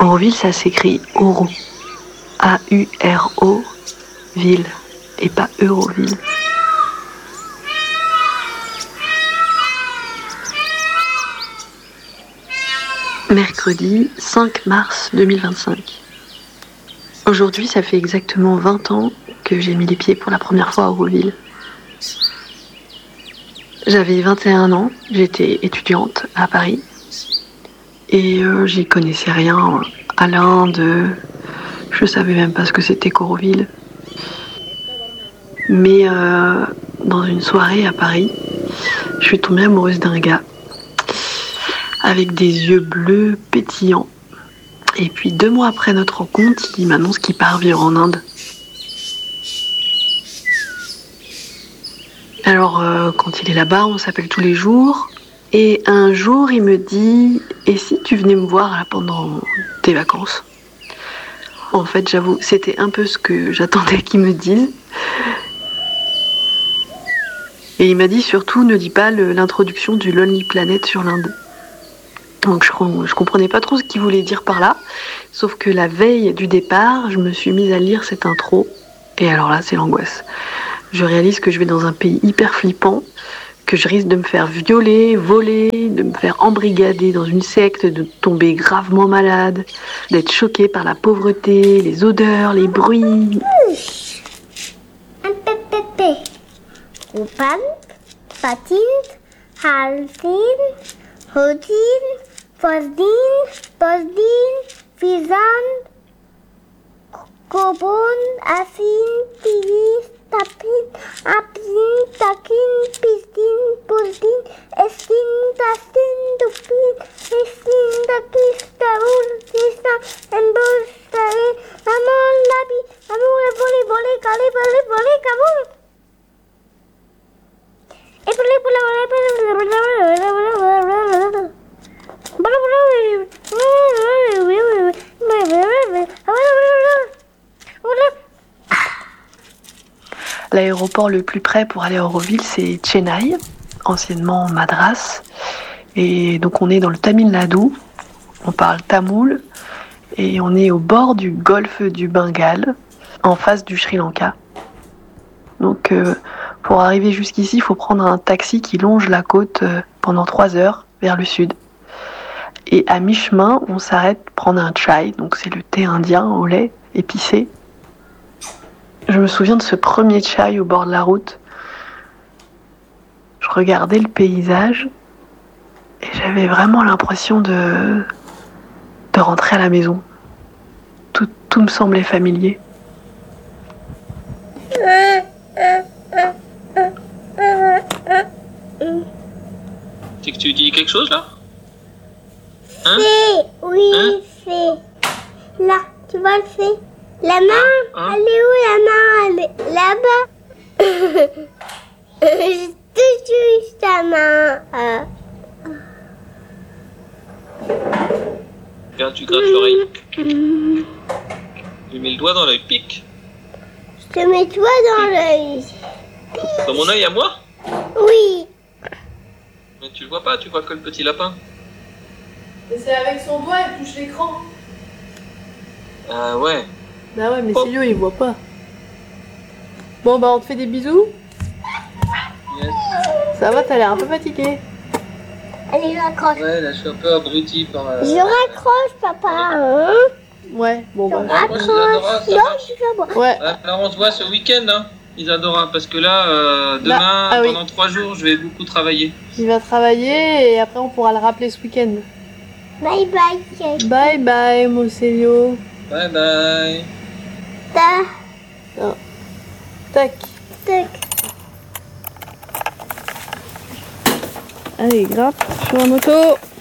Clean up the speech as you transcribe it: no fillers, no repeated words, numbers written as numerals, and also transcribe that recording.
Auroville, ça s'écrit Auro. A-U-R-O, ville, et pas Euroville. Mercredi 5 mars 2025. Aujourd'hui, ça fait exactement 20 ans que j'ai mis les pieds pour la première fois à Auroville. J'avais 21 ans, j'étais étudiante à Paris et j'y connaissais rien à l'Inde, je savais même pas ce que c'était qu'Auroville. Mais dans une soirée à Paris, je suis tombée amoureuse d'un gars avec des yeux bleus pétillants. Et puis 2 mois après notre rencontre, il m'annonce qu'il part vivre en Inde. Alors quand il est là-bas, on s'appelle tous les jours. Et un jour, il me dit « Et si tu venais me voir là, pendant tes vacances ?» En fait, j'avoue, c'était un peu ce que j'attendais qu'il me dise. Et il m'a dit surtout, ne dis pas l'introduction du Lonely Planet sur l'Inde. Donc je comprenais pas trop ce qu'il voulait dire par là. Sauf que la veille du départ, je me suis mise à lire cette intro. Et alors là, c'est l'angoisse. Je réalise que je vais dans un pays hyper flippant, que je risque de me faire violer, voler, de me faire embrigader dans une secte, de tomber gravement malade, d'être choquée par la pauvreté, les odeurs, les bruits. Upan, patin, haltin, hodin, posdin, fizan, kobon, asin, tiris, tapin, apin, takin, pistin, pusdin, estin, tastin, tupin, estin, takis, taur, tisna, embus, tare, amol, labi, amol, vole, kale, vole, kabul. L'aéroport le plus près pour aller à Auroville, c'est Chennai, anciennement Madras. Et donc on est dans le Tamil Nadu, on parle tamoul, et on est au bord du golfe du Bengale, en face du Sri Lanka. Donc pour arriver jusqu'ici, il faut prendre un taxi qui longe la côte pendant 3 heures vers le sud. Et à mi-chemin, on s'arrête prendre un chai, donc c'est le thé indien au lait épicé. Je me souviens de ce premier chai au bord de la route. Je regardais le paysage et j'avais vraiment l'impression de rentrer à la maison. Tout me semblait familier. C'est que tu dis quelque chose là? Hein? Fais, oui, hein? Fais. Là, tu vois le fait. La main, hein? elle est où la main? Elle est là-bas. Je touche ta main. Regarde, tu grattes l'oreille. Tu mets le doigt dans l'œil, pique. Je te mets toi dans l'œil. Dans mon œil à moi? Oui. Mais tu le vois pas, tu vois que le petit lapin. Mais c'est avec son doigt, il touche l'écran. Ah ouais. Bah ouais, mais Oh. Célio, il voit pas. Bon, bah on te fait des bisous. Yes. Ça va, t'as l'air un peu fatigué. Allez, raccroche. Ouais, là je suis un peu abruti par... Je raccroche, papa. Hein? Ouais, bon Je bah. moi, Isadora, raccroche. ça Non, marche. je fais moi. Ouais, Alors on se voit ce week-end, hein, Isadora, parce que là, demain, ah oui. pendant 3 jours, je vais beaucoup travailler. il va travailler et après on pourra le rappeler ce week-end. Bye bye. Bye bye, mon Célio. Bye bye. Tac. Tac. Allez, grappe sur la moto.